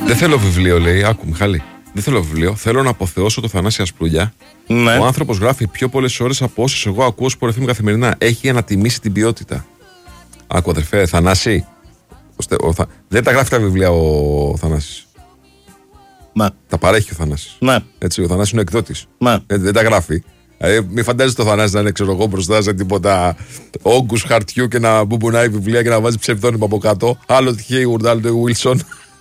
Δεν θέλω βιβλίο, λέει. Άκου, Μιχάλη. Δεν θέλω βιβλίο. Θέλω να αποθεώσω το Θανάση Ασπρούλια. Ναι. Ο άνθρωπος γράφει πιο πολλές ώρες από όσες εγώ ακούω Sport FM καθημερινά. Έχει ανατιμήσει την ποιότητα. Άκου, αδερφέ, Θανάση. Δεν τα γράφει τα βιβλία ο Θανάσης. Μα. Τα παρέχει ο Θανάσης. Μα. Έτσι, ο Θανάσης είναι ο εκδότης. Μα. Δεν τα γράφει. Μην φαντάζεσαι το Θανάση να είναι, ξέρω εγώ, μπροστά σε τίποτα όγκους χαρτιού και να μπουμπουνάει βιβλία και να βάζει ψευδόνυμα από κάτω. Άλλο τη Hayward, άλλο το Wilson.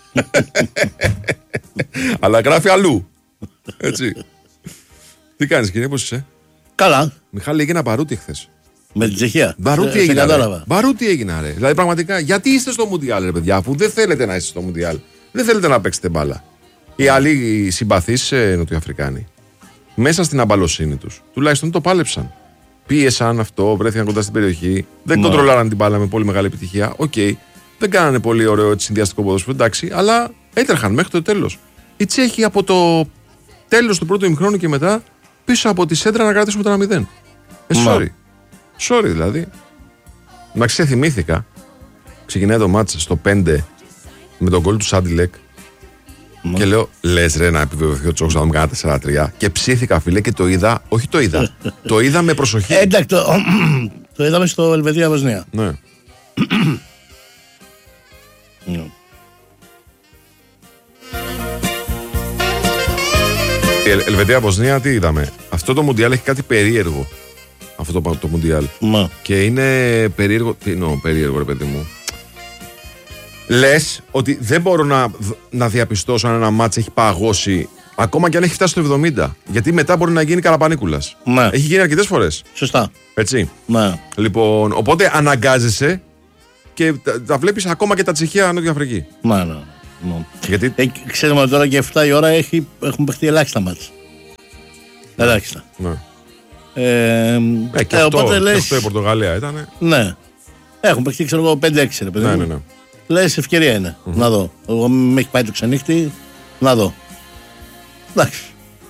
Αλλά γράφει αλλού. Έτσι. Τι κάνεις, κύριε, πώς είσαι? Καλά. Μιχάλη, έγινα μπαρούτι χθες. Με την Τσεχία. Μπαρούτι έγινα. Μπαρούτι έγινα, ρε. Δηλαδή, πραγματικά, γιατί είστε στο Μουντιάλ, ρε παιδιά, αφού δεν θέλετε να είστε στο Μουντιάλ. Δεν θέλετε να παίξετε μπάλα. Οι άλλοι συμπαθείς Νοτιοαφρικάνοι, μέσα στην αμπαλοσύνη τους, τουλάχιστον το πάλεψαν. Πίεσαν αυτό, βρέθηκαν κοντά στην περιοχή, δεν κοντρολάραν την μπάλα με πολύ μεγάλη επιτυχία. Οκ, δεν κάνανε πολύ ωραίο συνδυαστικό ποδόσφαιρο, εντάξει, αλλά έτρεχαν μέχρι το τέλος. Οι Τσέχοι από το τέλος του πρώτου ημιχρόνου και μετά, πίσω από τη σέντρα να κρατήσουμε το 1-0. Sorry δηλαδή. Να ξεθυμήθηκα. Ξεκινάει το μάτς στο 5 με τον γκολ του Σάντιλεκ. Και λέω, λες ρε να επιβεβαιωθεί ο Τσόκος να δούμε κάνα 4-3. Και ψήθηκα, φίλε, και το είδα. Όχι το είδα. Το είδα με προσοχή. Εντάξει, το είδαμε στο Ελβετία-Βοσνία. Ναι. Η Ελβετία-Βοσνία τι είδαμε? Αυτό το Μουντιάλ έχει κάτι περίεργο. Αυτό το Μουντιάλ. Και είναι περίεργο. Τι εννοώ περίεργο, ρε παιδί μου? Λες ότι δεν μπορώ να διαπιστώσω αν ένα μάτς έχει παγώσει ακόμα και αν έχει φτάσει στο 70. Γιατί μετά μπορεί να γίνει καραπανίκουλας. Ναι. Έχει γίνει αρκετές φορές. Σωστά. Έτσι. Ναι. Λοιπόν, οπότε αναγκάζεσαι και τα βλέπεις ακόμα και τα Τσεχία Νότια Αφρική. Ναι. Γιατί... ξέρουμε ότι τώρα και 7 η ώρα έχουν παιχτεί ελάχιστα μάτς. Ελάχιστα. Ναι. Και αυτό η Πορτογαλία ήταν. Ναι. Έχουν παιχτεί, ξέρω εγώ, 5-6 ρε παιδί. Ναι. Λες, ευκαιρία είναι. Να δω. Εγώ με έχει πάει το ξενύχτη. Να δω. Εντάξει.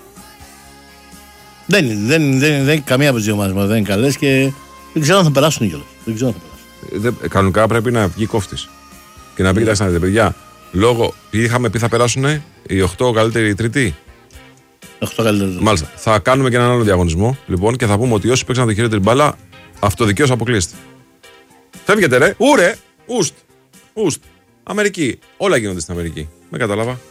Δεν καμία από τις δύο ομάδες δεν είναι καλές και δεν ξέρω αν θα περάσουν κιόλας. Δεν ξέρω αν θα περάσουν. Κανονικά πρέπει να βγει κόφτης και να πει: κοιτάξτε να δείτε, παιδιά, λόγω είχαμε πει θα περάσουν οι 8 καλύτεροι τρίτοι. 8 καλύτεροι. Μάλιστα. Θα κάνουμε και έναν άλλο διαγωνισμό λοιπόν και θα πούμε ότι όσοι παίξαν τη χειρότερη μπάλα, αυτοδικαίως αποκλείεστε. Φεύγετε, ρε. Ούρε. Ουστ. Αμερική. Όλα γίνονται στην Αμερική. Με κατάλαβα.